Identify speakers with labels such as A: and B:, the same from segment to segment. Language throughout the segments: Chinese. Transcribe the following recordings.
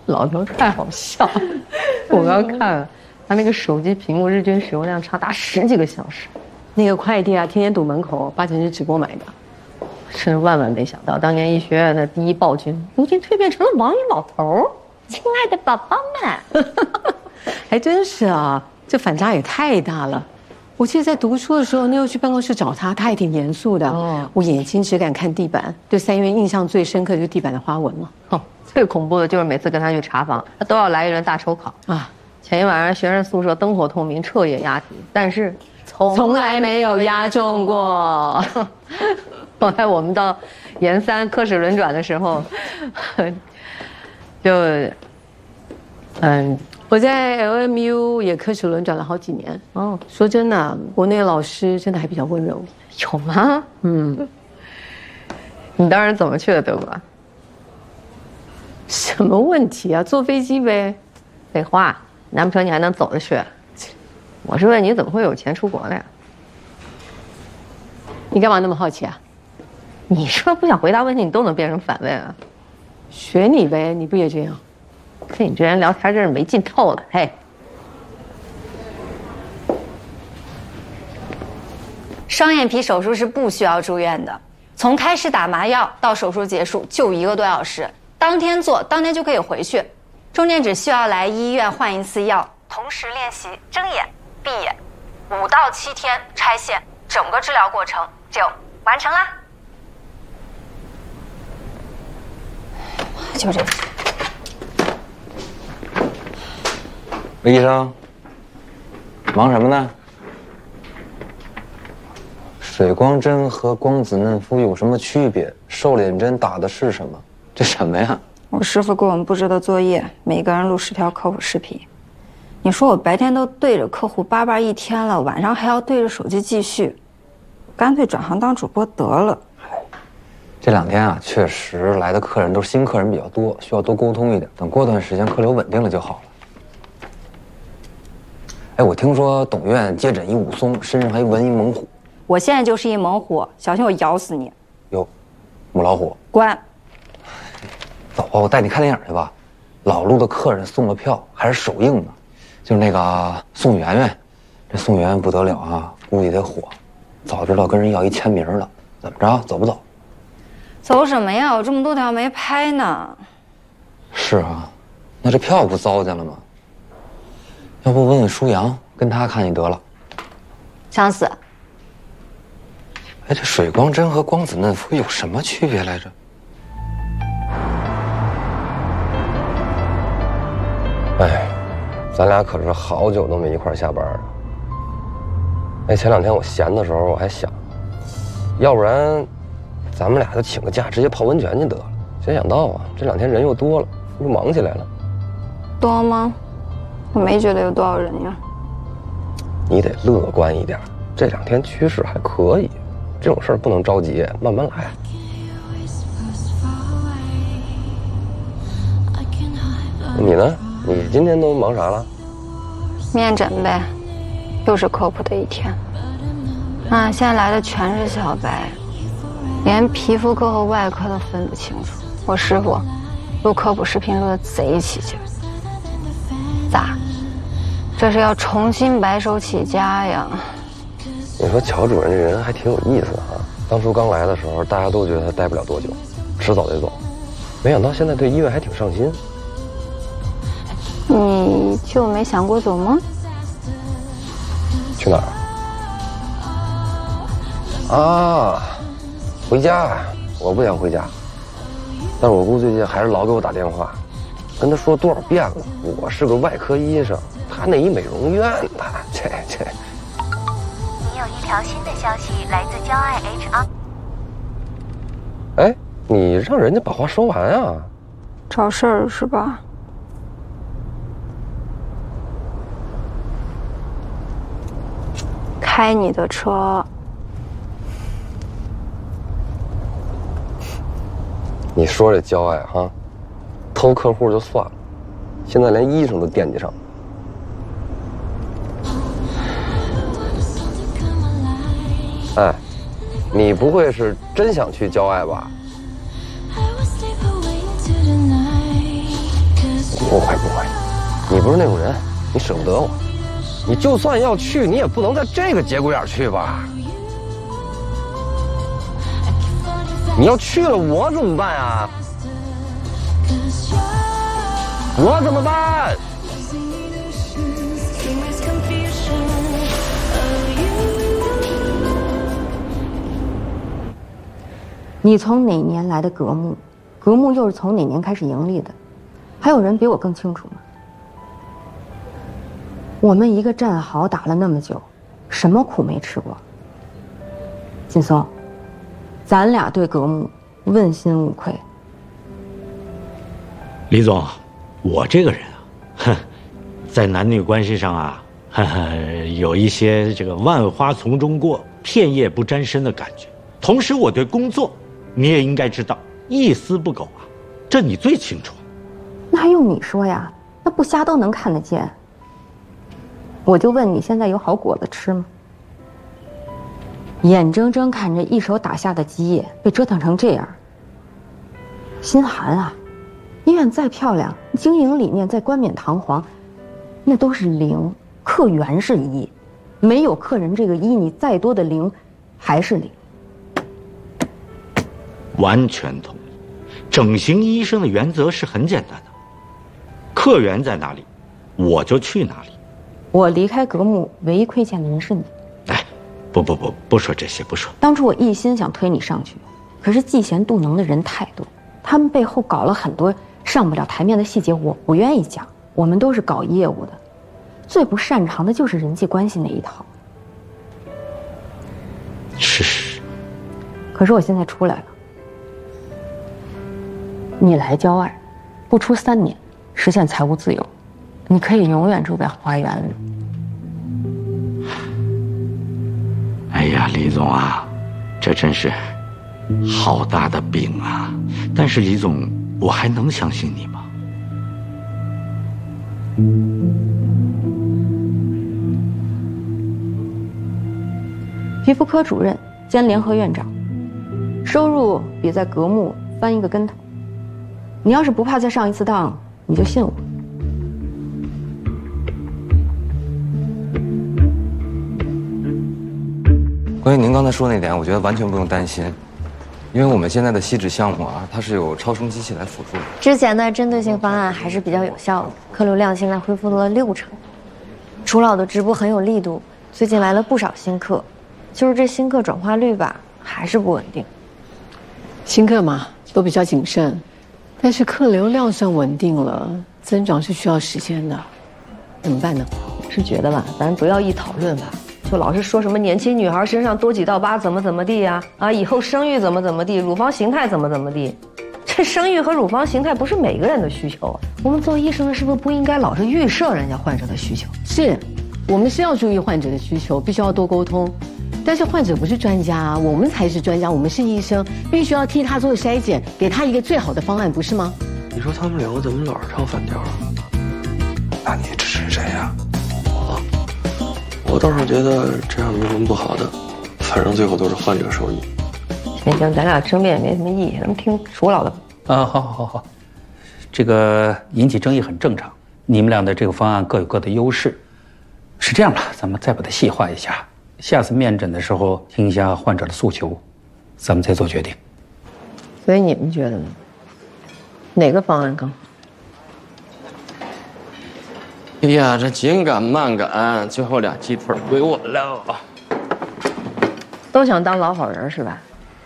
A: 老头太好笑了，我刚看了，他那个手机屏幕日均使用量长达10几个小时，那个快递啊，天天堵门口，8成是直播买的。真是万万没想到，当年医学院的第一暴君，如今蜕变成了网瘾老头。亲爱的宝宝们，还真是啊，这反差也太大了。我记得在读书的时候，那又去办公室找他，他也挺严肃的。我眼睛只敢看地板，对3院印象最深刻就是地板的花纹了。最恐怖的就是每次跟他去查房，他都要来一轮大抽考啊。前一晚上学生宿舍灯火通明，彻夜押题，但是从来没有押中过。后来我们到研3科室轮转的时候，就我在 LMU 也科室轮转了好几年。说真的，国内老师真的还比较温柔。有吗？你当时怎么去的德国？什么问题啊？坐飞机呗。废话，难不成你还能走着去？我是问你怎么会有钱出国的呀？你干嘛那么好奇啊？你是不是不想回答问题，你都能变成反问啊？学你呗，你不也这样？跟你这人聊天真是没劲透了。嘿，
B: 双眼皮手术是不需要住院的，从开始打麻药到手术结束就1个多小时，当天做当天就可以回去，中间只需要来医院换一次药，同时练习睁眼、闭眼，5到7天拆线，整个治疗过程就完成啦。就这个。
C: 魏医生，忙什么呢？水光针和光子嫩肤有什么区别？瘦脸针打的是什么？这什么呀？
D: 我师傅给我们布置的作业，每个人录10条科普视频。你说我白天都对着客户叭叭一天了，晚上还要对着手机继续，干脆转行当主播得了。
C: 这2天啊，确实来的客人都是新客人比较多，需要多沟通一点。等过段时间客流稳定了就好了。哎，我听说董院接诊一武松，身上还纹一猛虎。
D: 我现在就是一猛虎，小心我咬死你！
C: 哟，母老虎，
D: 滚！
C: 走吧，我带你看电影去吧。老陆的客人送了票，还是首映呢，就是那个宋媛媛。这宋媛媛不得了啊，估计得火。早知道跟人要一签名了。怎么着，走不走？
D: 走什么呀？我这么多条没拍呢。
C: 是啊，那这票不糟践了吗？要不问问舒阳，跟他看你得了。
D: 想死。
C: 哎，这水光针和光子嫩肤有什么区别来着？
E: 哎，咱俩可是好久都没一块下班了。哎，前2天我闲的时候，我还想，要不然咱们俩就请个假，直接泡温泉去得了。谁想到啊，这2天人又多了，又忙起来了。
D: 多吗？我没觉得有多少人呀。
E: 你得乐观一点，这2天趋势还可以，这种事儿不能着急，慢慢来。你呢？你今天都忙啥了？
D: 面诊呗，又是科普的一天。啊，现在来的全是小白，连皮肤科和外科都分不清楚。我师傅录科普视频录得贼起劲，咋？这是要重新白手起家呀？
E: 你说乔主任这人还挺有意思啊。当初刚来的时候，大家都觉得他待不了多久，迟早得走。没想到现在对医院还挺上心。
D: 你就没想过走吗？
E: 去哪儿？啊，回家。我不想回家，但是我姑最近还是老给我打电话，跟他说多少遍了，我是个外科医生，他那一美容院呢，这。
F: 你有一条新的消息来自骄爱 HR。
E: 哎，你让人家把话说完啊！
D: 找事儿是吧？开你的车。
E: 你说这骄爱哈，偷客户就算了，现在连医生都惦记上。哎，你不会是真想去骄爱吧？ 不是那种人，你舍不得我。你就算要去，你也不能在这个节骨眼去吧？你要去了，我怎么办啊？我怎么办？
D: 你从哪年来的格木？格木又是从哪年开始盈利的？还有人比我更清楚吗？我们一个战壕打了那么久，什么苦没吃过？劲松，咱俩对格木问心无愧。
G: 李总，我这个人啊，哼，在男女关系上啊，有一些这个万花丛中过，片叶不沾身的感觉。同时，我对工作，你也应该知道，一丝不苟啊，这你最清楚。
D: 那还用你说呀？那不瞎都能看得见。我就问你，现在有好果子吃吗？眼睁睁看着一手打下的基业被折腾成这样，心寒啊！医院再漂亮，经营理念再冠冕堂皇，那都是零，客源是一，没有客人这个一，你再多的零还是零。
G: 完全同意。整形医生的原则是很简单的，客源在哪里，我就去哪里。
D: 我离开格木，唯一亏欠的人是你。
G: 哎，不说这些，不说。
D: 当初我一心想推你上去，可是嫉贤妒能的人太多，他们背后搞了很多上不了台面的细节，我不愿意讲。我们都是搞业务的，最不擅长的就是人际关系那一套。
G: 是。
D: 可是我现在出来了，你来郊外，不出3年，实现财务自由，你可以永远住在花园里。
G: 哎呀，李总啊，这真是好大的饼啊！但是李总，我还能相信你吗？
D: 皮肤科主任兼联合院长，收入比在格木翻一个跟头。你要是不怕再上一次当，你就信我。
C: 关于您刚才说那点，我觉得完全不用担心，因为我们现在的锡纸项目啊，它是有超声机器来辅助的。
H: 之前的针对性方案还是比较有效的，客流量现在恢复了60%。楚老的直播很有力度，最近来了不少新客，就是这新客转化率吧，还是不稳定。
A: 新客嘛，都比较谨慎，但是客流量算稳定了，增长是需要时间的，怎么办呢？
I: 是觉得吧，咱不要一讨论吧，就老是说什么年轻女孩身上多几道疤怎么地呀，以后生育怎么地，乳房形态怎么地，这生育和乳房形态不是每个人的需求啊。我们做医生的是不是不应该老是预设人家患者的需求？
A: 是，我们是要注意患者的需求，必须要多沟通。但是患者不是专家啊，我们才是专家，我们是医生，必须要替他做筛检，给他一个最好的方案，不是吗？
E: 你说他们两个怎么老是唱反调啊？
C: 那你支持谁呀？
E: 我倒是觉得这样没什么不好的，反正最后都是患者受益。
I: 行，咱俩争辩也没什么意义，咱们听楚老的。
J: 好，这个引起争议很正常，你们俩的这个方案各有各的优势。是这样吧，咱们再把它细化一下，下次面诊的时候听一下患者的诉求，咱们再做决定。
I: 所以你们觉得呢？哪个方案更好？
E: 哎呀，这紧赶慢赶，最后2鸡腿归我了。
I: 都想当老好人是吧？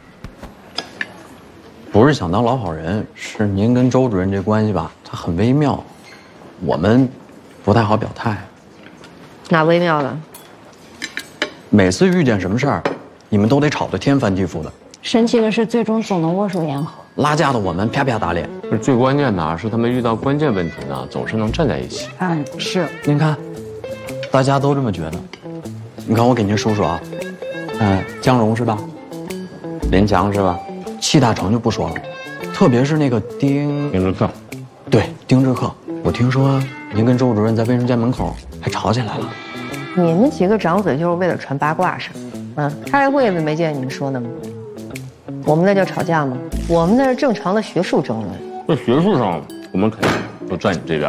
K: 不是想当老好人，是您跟周主任这关系吧，它很微妙，我们不太好表态。
I: 哪微妙了？
K: 每次遇见什么事儿，你们都得吵得天翻地覆的。
H: 神奇的是，最终总能握手言和。
K: 拉架的我们啪啪打脸。
L: 最关键的是他们遇到关键问题呢，总是能站在一起。
K: 是。您看，大家都这么觉得。你看我给您数数啊，江荣是吧？
L: 林强是吧？
K: 7大成就不说了，特别是那个丁
L: 志克。
K: 对，丁志克，我听说您跟周主任在卫生间门口还吵起来了。
I: 你们几个长嘴就是为了传八卦是吧？开会子没见你们说那么多。我们那叫吵架吗？我们那是正常的学术争论。
L: 在学术上，我们肯定都站你这边。